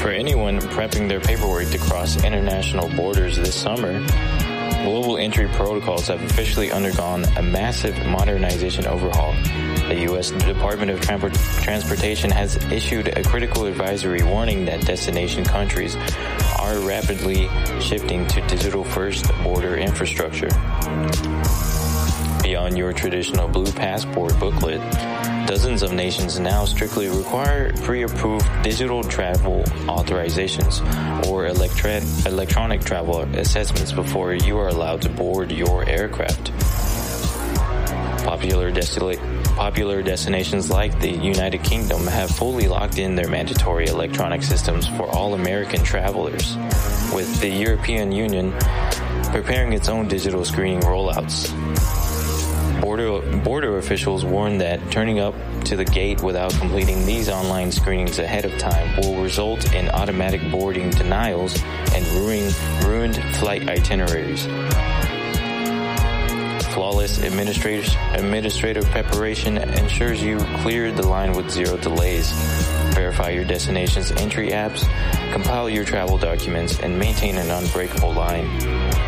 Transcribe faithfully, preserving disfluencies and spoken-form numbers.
For anyone prepping their paperwork to cross international borders this summer, global entry protocols have officially undergone a massive modernization overhaul. The U S Department of Transportation has issued a critical advisory warning that destination countries are rapidly shifting to digital-first border infrastructure. Beyond your traditional blue passport booklet, dozens of nations now strictly require pre-approved digital travel authorizations or electri- electronic travel assessments before you are allowed to board your aircraft. Popular, desti- popular destinations like the United Kingdom have fully locked in their mandatory electronic systems for all American travelers, with the European Union preparing its own digital screening rollouts. Border, border officials warn that turning up to the gate without completing these online screenings ahead of time will result in automatic boarding denials and ruin, ruined flight itineraries. Flawless administrative, administrative preparation ensures you clear the line with zero delays. Verify your destination's entry apps, compile your travel documents, and maintain an unbreakable line.